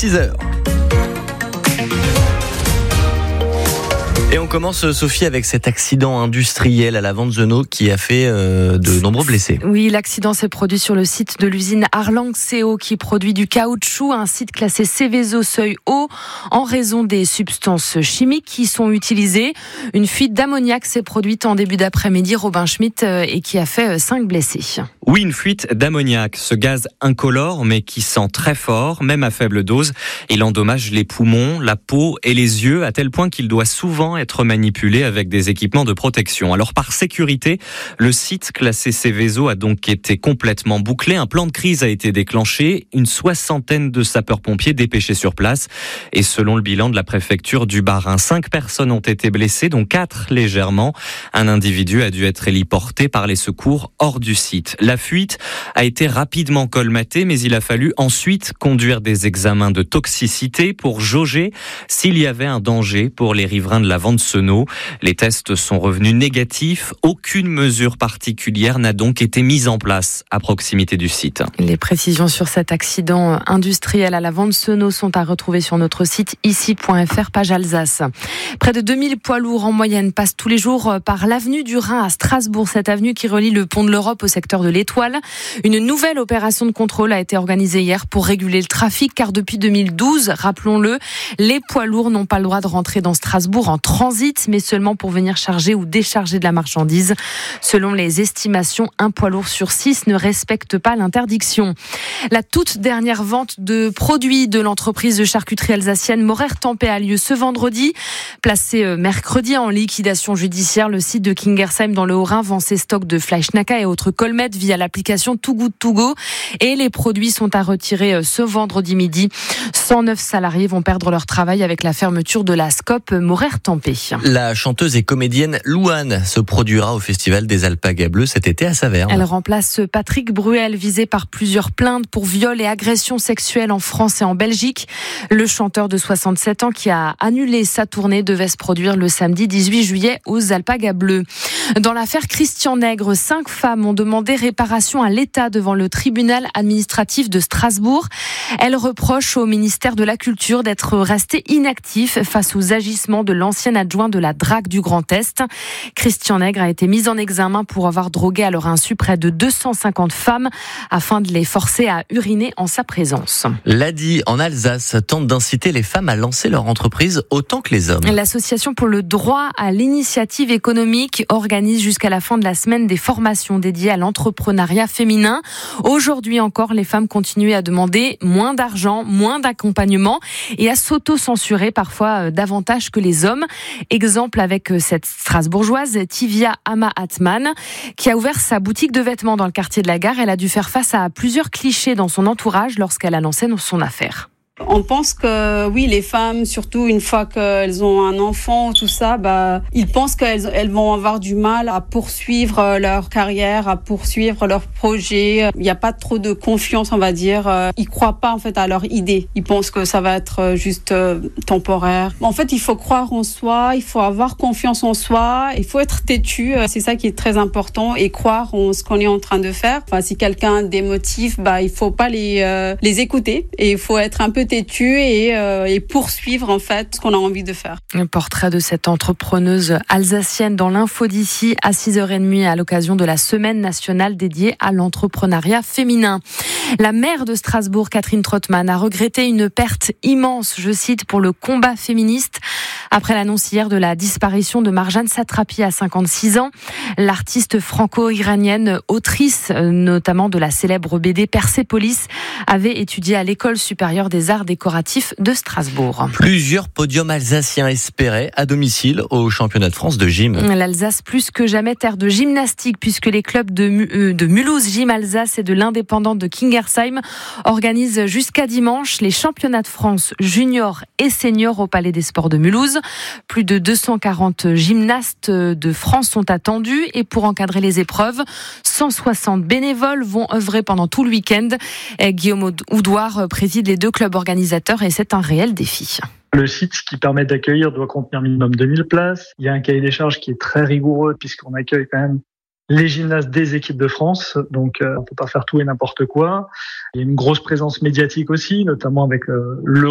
6h. Et on commence, Sophie, avec cet accident industriel à la Vanzeno qui a fait de nombreux blessés. Oui, l'accident s'est produit sur le site de l'usine Arlang-CO qui produit du caoutchouc, un site classé Seveso seuil haut en raison des substances chimiques qui sont utilisées. Une fuite d'ammoniac s'est produite en début d'après-midi, Robin Schmitt, et qui a fait 5 blessés. Oui, une fuite d'ammoniac, ce gaz incolore mais qui sent très fort, même à faible dose. Il endommage les poumons, la peau et les yeux à tel point qu'il doit souvent être manipulé avec des équipements de protection. Alors par sécurité, le site classé Seveso a donc été complètement bouclé. Un plan de crise a été déclenché, une 60aine de sapeurs-pompiers dépêchés sur place. Et selon le bilan de la préfecture du Bas-Rhin, 5 personnes ont été blessées, dont 4 légèrement. Un individu a dû être héliporté par les secours hors du site. La fuite a été rapidement colmatée, mais il a fallu ensuite conduire des examens de toxicité pour jauger s'il y avait un danger pour les riverains de la Vanzeno. Les tests sont revenus négatifs. Aucune mesure particulière n'a donc été mise en place à proximité du site. Les précisions sur cet accident industriel à la Vanzeno sont à retrouver sur notre site ici.fr, page Alsace. Près de 2000 poids lourds en moyenne passent tous les jours par l'avenue du Rhin à Strasbourg, cette avenue qui relie le pont de l'Europe au secteur de l'Étoile. Une nouvelle opération de contrôle a été organisée hier pour réguler le trafic, car depuis 2012, rappelons-le, les poids lourds n'ont pas le droit de rentrer dans Strasbourg en transit, mais seulement pour venir charger ou décharger de la marchandise. Selon les estimations, un poids lourd sur 6 ne respecte pas l'interdiction. La toute dernière vente de produits de l'entreprise de charcuterie alsacienne Morer-Tempé a lieu ce vendredi. Placé mercredi en liquidation judiciaire, le site de Kingersheim dans le Haut-Rhin vend ses stocks de Fleischnacka et autres colmettes via l'application Too Good To Go. Et les produits sont à retirer ce vendredi midi. 109 salariés vont perdre leur travail avec la fermeture de la SCOP Morer-Tempé. La chanteuse et comédienne Louane se produira au Festival des Alpagas Bleus cet été à Saverne. Elle remplace Patrick Bruel, visé par plusieurs plaintes pour viol et agressions sexuelles en France et en Belgique. Le chanteur de 67 ans qui a annulé sa tournée devait se produire le samedi 18 juillet aux Alpagas Bleus. Dans l'affaire Christian Nègre, 5 femmes ont demandé réparation à l'État devant le tribunal administratif de Strasbourg. Elles reprochent au ministère de la Culture d'être resté inactif face aux agissements de l'ancien adjoint de la DRAC du Grand Est. Christian Nègre a été mis en examen pour avoir drogué à leur insu près de 250 femmes afin de les forcer à uriner en sa présence. L'ADI en Alsace tente d'inciter les femmes à lancer leur entreprise autant que les hommes. L'Association pour le droit à l'initiative économique organise jusqu'à la fin de la semaine des formations dédiées à l'entrepreneuriat féminin. Aujourd'hui encore, les femmes continuent à demander moins d'argent, moins d'accompagnement et à s'auto-censurer parfois davantage que les hommes. Exemple avec cette Strasbourgeoise, Tivia Ama-Atman, qui a ouvert sa boutique de vêtements dans le quartier de la Gare. Elle a dû faire face à plusieurs clichés dans son entourage lorsqu'elle a lancé son affaire. On pense que oui, les femmes, surtout une fois qu'elles ont un enfant, tout ça, ils pensent qu'elles vont avoir du mal à poursuivre leur carrière, à poursuivre leurs projets. Il n'y a pas trop de confiance, on va dire. Ils croient pas en fait à leur idée. Ils pensent que ça va être juste temporaire. En fait, il faut croire en soi, il faut avoir confiance en soi, il faut être têtu. C'est ça qui est très important et croire en ce qu'on est en train de faire. Enfin, si quelqu'un démotive, il faut pas les écouter et il faut être un peu têtu et poursuivre en fait ce qu'on a envie de faire. Un portrait de cette entrepreneuse alsacienne dans l'info d'ici à 6h30 à l'occasion de la semaine nationale dédiée à l'entrepreneuriat féminin. La maire de Strasbourg, Catherine Trottmann, a regretté une perte immense, je cite, pour le combat féministe après l'annonce hier de la disparition de Marjane Satrapi à 56 ans. L'artiste franco-iranienne, autrice notamment de la célèbre BD Persépolis, avait étudié à l'École supérieure des arts décoratifs de Strasbourg. Plusieurs podiums alsaciens espéraient à domicile au championnat de France de gym. L'Alsace plus que jamais terre de gymnastique puisque les clubs de Mulhouse Gym Alsace et de l'indépendante de Kingersheim organisent jusqu'à dimanche les championnats de France juniors et seniors au Palais des Sports de Mulhouse. Plus de 240 gymnastes de France sont attendus et pour encadrer les épreuves, 160 bénévoles vont œuvrer pendant tout le week-end. Guillaume Houdoir préside les 2 clubs organisateurs et c'est un réel défi. Le site qui permet d'accueillir doit contenir minimum 2000 places. Il y a un cahier des charges qui est très rigoureux puisqu'on accueille quand même les gymnastes des équipes de France, donc on peut pas faire tout et n'importe quoi. Il y a une grosse présence médiatique aussi, notamment avec le